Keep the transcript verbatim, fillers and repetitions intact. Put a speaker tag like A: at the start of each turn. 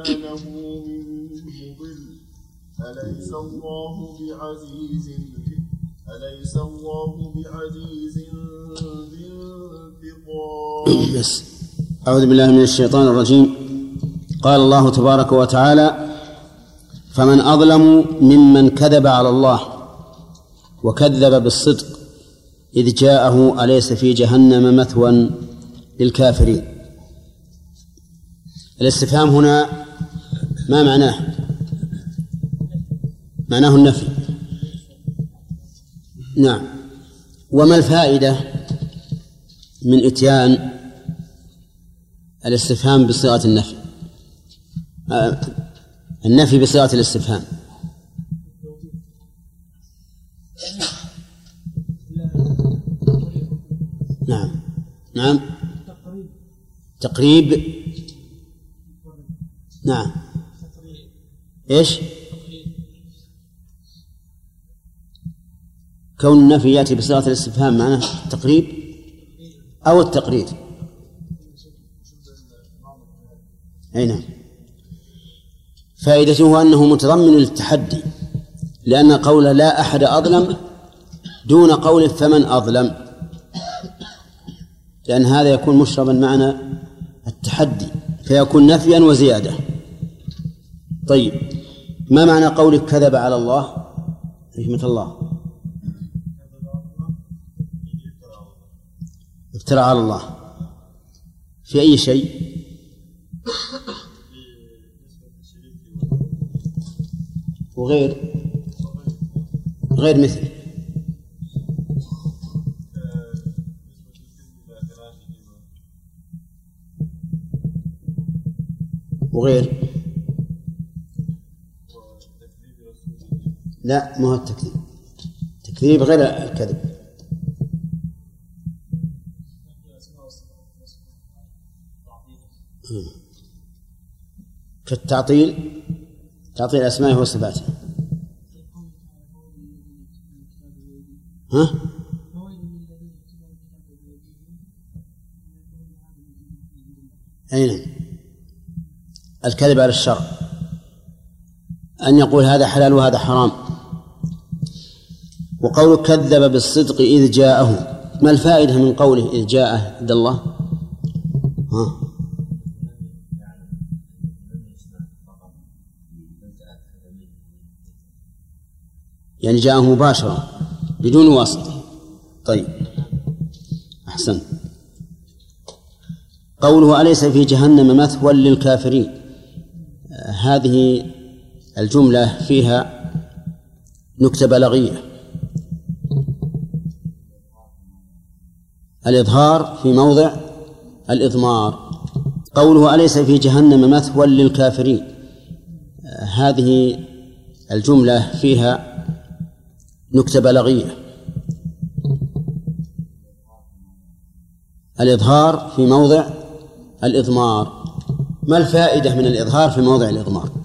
A: له من مضل أليس الله بعزيز أليس الله بعزيز ذي انتقام.
B: بس أعوذ بالله من الشيطان الرجيم. قال الله تبارك وتعالى: فمن أظلم ممن كذب على الله وكذب بالصدق إذ جاءه أليس في جهنم مثوى للكافرين. الاستفهام هنا ما معناه؟ معناه النفي. نعم. وما الفائدة من إتيان الاستفهام بصيغة النفي؟ النفي بصيغة الاستفهام. نعم نعم تقريب. نعم. إيش؟ كون النفي يأتي بصيغة الاستفهام معناه التقريب أو التقرير. أي نعم. فائدته أنه متضمن للتحدي، لأن قول لا أحد أظلم دون قول فمن أظلم، لأن هذا يكون مشربا معنى التحدي فيكون نفيا وزيادة. طيب، ما معنى قولك كذب على الله؟ رحمة الله. افترى على الله في أي شيء؟ وغير غير مثل وغير لا، ما هو التكذيب. التكذيب غير الكذب. كالتعطيل، تعطيل أسمائه وصفاته. ها؟ أين الكذب على الشرع، أن يقول هذا حلال وهذا حرام. وقوله كذب بالصدق إذ جاءه، ما الفائدة من قوله إذ جاءه عند الله؟ ها؟ يعني جاءه مباشرة بدون واسطة. طيب، أحسن. قوله أليس في جهنم مثوى للكافرين، هذه الجملة فيها نكتة بلاغية. الإظهار في موضع الإضمار. قوله أليس في جهنم مثوى للكافرين، هذه الجملة فيها نكتة بلاغية. الإظهار في موضع الإضمار. ما الفائدة من الإظهار في موضع الإضمار؟